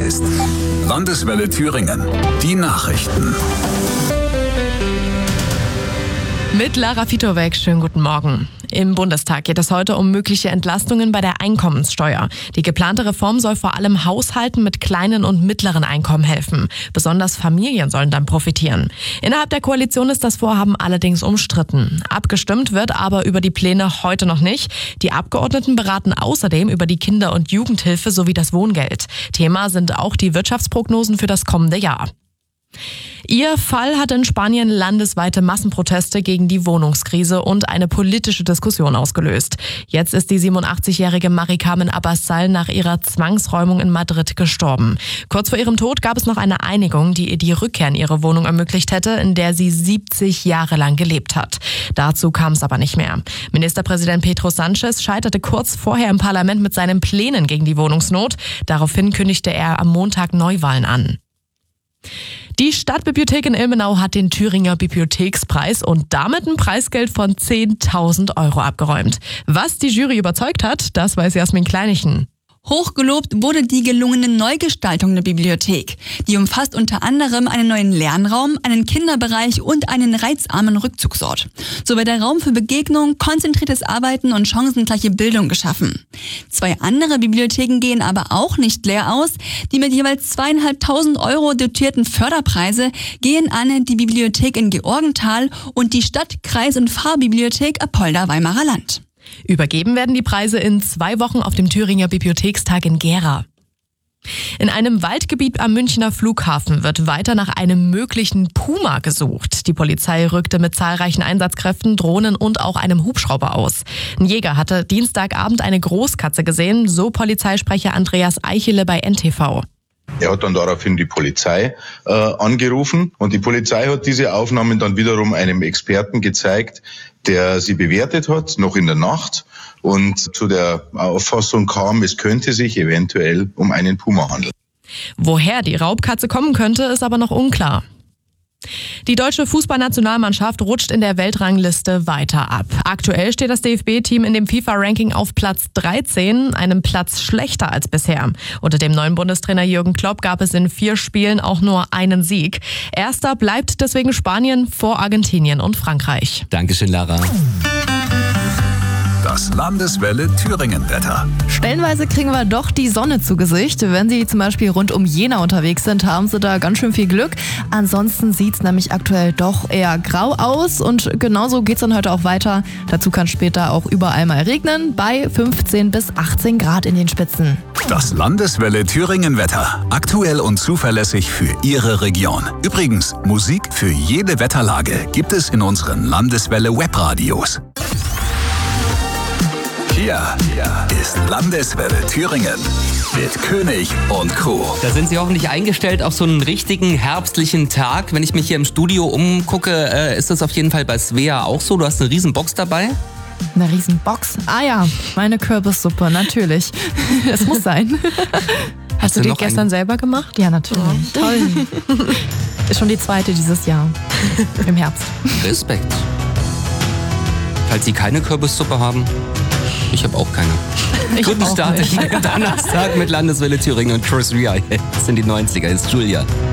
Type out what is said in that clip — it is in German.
ist. Landeswelle Thüringen. Die Nachrichten. Mit Lara Fitowek, schönen guten Morgen. Im Bundestag geht es heute um mögliche Entlastungen bei der Einkommenssteuer. Die geplante Reform soll vor allem Haushalten mit kleinen und mittleren Einkommen helfen. Besonders Familien sollen dann profitieren. Innerhalb der Koalition ist das Vorhaben allerdings umstritten. Abgestimmt wird aber über die Pläne heute noch nicht. Die Abgeordneten beraten außerdem über die Kinder- und Jugendhilfe sowie das Wohngeld. Thema sind auch die Wirtschaftsprognosen für das kommende Jahr. Ihr Fall hat in Spanien landesweite Massenproteste gegen die Wohnungskrise und eine politische Diskussion ausgelöst. Jetzt ist die 87-jährige Mari Carmen Abbasal nach ihrer Zwangsräumung in Madrid gestorben. Kurz vor ihrem Tod gab es noch eine Einigung, die ihr die Rückkehr in ihre Wohnung ermöglicht hätte, in der sie 70 Jahre lang gelebt hat. Dazu kam es aber nicht mehr. Ministerpräsident Pedro Sánchez scheiterte kurz vorher im Parlament mit seinen Plänen gegen die Wohnungsnot. Daraufhin kündigte er am Montag Neuwahlen an. Die Stadtbibliothek in Ilmenau hat den Thüringer Bibliothekspreis und damit ein Preisgeld von 10.000 Euro abgeräumt. Was die Jury überzeugt hat, das weiß Jasmin Kleinichen. Hochgelobt wurde die gelungene Neugestaltung der Bibliothek. Die umfasst unter anderem einen neuen Lernraum, einen Kinderbereich und einen reizarmen Rückzugsort. So wird der Raum für Begegnung, konzentriertes Arbeiten und chancengleiche Bildung geschaffen. 2 andere Bibliotheken gehen aber auch nicht leer aus. Die mit jeweils 2.500 Euro dotierten Förderpreise gehen an die Bibliothek in Georgenthal und die Stadt-, Kreis- und Pfarrbibliothek Apolda-Weimarer Land. Übergeben werden die Preise in 2 Wochen auf dem Thüringer Bibliothekstag in Gera. In einem Waldgebiet am Münchner Flughafen wird weiter nach einem möglichen Puma gesucht. Die Polizei rückte mit zahlreichen Einsatzkräften, Drohnen und auch einem Hubschrauber aus. Ein Jäger hatte Dienstagabend eine Großkatze gesehen, so Polizeisprecher Andreas Eichele bei NTV. Er hat dann daraufhin die Polizei angerufen und die Polizei hat diese Aufnahmen dann wiederum einem Experten gezeigt, der sie bewertet hat, noch in der Nacht, und zu der Auffassung kam, es könnte sich eventuell um einen Puma handeln. Woher die Raubkatze kommen könnte, ist aber noch unklar. Die deutsche Fußballnationalmannschaft rutscht in der Weltrangliste weiter ab. Aktuell steht das DFB-Team in dem FIFA-Ranking auf Platz 13, einem Platz schlechter als bisher. Unter dem neuen Bundestrainer Jürgen Klopp gab es in 4 Spielen auch nur einen Sieg. Erster bleibt deswegen Spanien vor Argentinien und Frankreich. Dankeschön, Lara. Das Landeswelle Thüringen-Wetter. Stellenweise kriegen wir doch die Sonne zu Gesicht. Wenn Sie zum Beispiel rund um Jena unterwegs sind, haben Sie da ganz schön viel Glück. Ansonsten sieht es nämlich aktuell doch eher grau aus und genauso geht es dann heute auch weiter. Dazu kann später auch überall mal regnen, bei 15 bis 18 Grad in den Spitzen. Das Landeswelle Thüringen-Wetter. Aktuell und zuverlässig für Ihre Region. Übrigens, Musik für jede Wetterlage gibt es in unseren Landeswelle-Webradios. Hier ist Landeswelle Thüringen mit König und Co. Da sind Sie hoffentlich eingestellt auf so einen richtigen herbstlichen Tag. Wenn ich mich hier im Studio umgucke, ist das auf jeden Fall bei Svea auch so. Du hast eine riesen Box dabei. Eine riesen Box? Ah ja, meine Kürbissuppe, natürlich. Das muss sein. Hast du die gestern selber gemacht? Ja, natürlich. Oh, toll. Ist schon die 2. dieses Jahr. Im Herbst. Respekt. Falls Sie keine Kürbissuppe haben, ich habe auch keine. Guten Start in den Donnerstag mit Landeswelle Thüringen und Chris Ria. Das sind die 90er, ist Julia.